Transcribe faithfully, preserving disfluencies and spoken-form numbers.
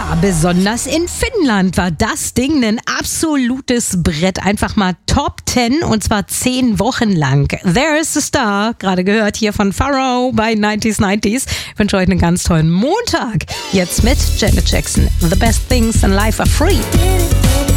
Ja, besonders in Finnland war das Ding ein absolutes Brett. Einfach mal Top zehn und zwar zehn Wochen lang. There is a Star, gerade gehört hier von Pharrell bei neunziger neunziger. Ich wünsche euch einen ganz tollen Montag. Jetzt mit Janet Jackson. The best things in life are free.